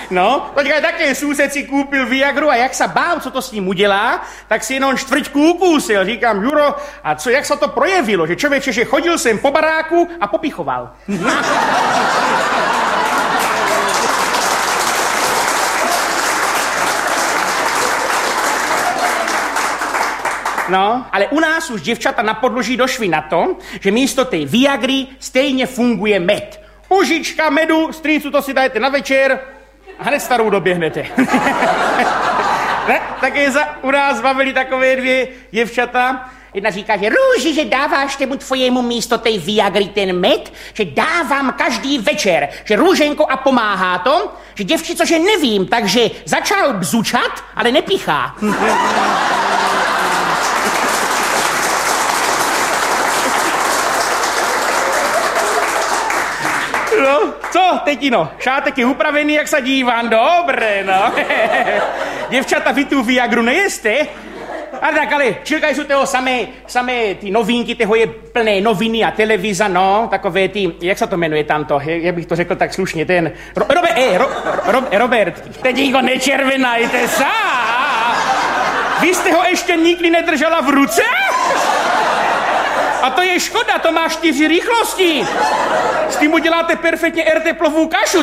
No, počkej, také sused si koupil Viagru a jak se bál, co to s ním udělá, tak si jenom čtvrťku ukúsil. Říkám, Juro, a co, jak se to projevilo? Že člověče, že chodil jsem po baráku a popichoval. No, ale u nás už děvčata na podloží došly na to, že místo té Viagry stejně funguje med. Užička medu, strýcu to si dajte na večer a hned starou doběhnete. Ne, také u nás bavili takové dvě děvčata. Jedna říká, že Růži, že dáváš tomu tvojemu místo té Viagry ten med, že dávám každý večer, že Růženko a pomáhá to, že děvčico, že nevím, takže začal bzučat, ale nepíchá. No, co, tetino, šátek je upravený, jak se dívám, dobré, no. Děvčata, vy tu Viagru nejeste? A tak, ale čekají jsou toho samé ty novinky, toho je plné noviny a televize, no, takové ty, jak se to jmenuje tamto, jak bych to řekl tak slušně, ten, Robert, teď ho nečervenajte, vy jste ho ještě nikdy nedržela v ruce? A to je škoda, to má 4 rychlosti. S tím uděláte perfektně erteplovou kašu.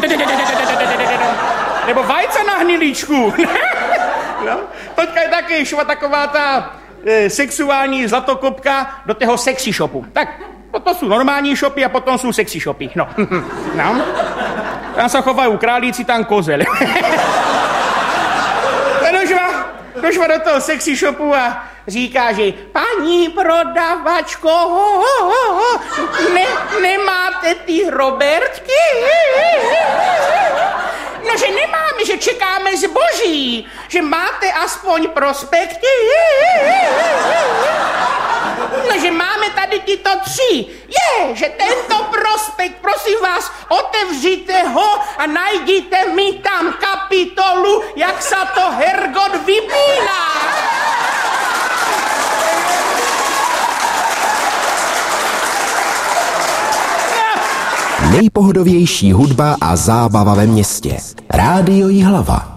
Nebo vajce na hniličku. No, teďka je taky šla taková ta sexuální zlatokopka do toho sexy shopu. Tak, to jsou normální shopy a potom jsou sexy shopy. No. No. Tam se chovají králíci, tam kozel. Došla do toho sexy shopu a říká, že paní prodavačko, nemáte ty Robertky? No, že nemáme, že čekáme zboží, že máte aspoň prospekty. No, že máme tady tyto 3. Že tento prospekt, prosím vás, otevřite ho a najděte mi tam kapitolu, jak se to Hergot vypíná. Nejpohodovější hudba a zábava ve městě. Rádio Jihlava.